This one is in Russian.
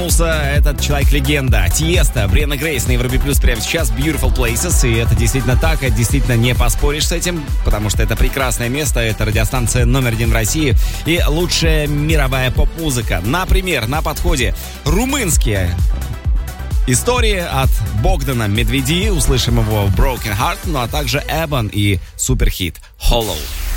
Этот человек-легенда. Тиеста, Брианна Грейс на Европе Плюс прямо сейчас. Beautiful Places. И это действительно так. Это действительно не поспоришь с этим, потому что это прекрасное место. Это радиостанция номер 1 в России. И лучшая мировая поп-музыка. Например, на подходе румынские истории от Богдана Медведи. Услышим его в Broken Heart. Ну а также Эбон и суперхит Hollow.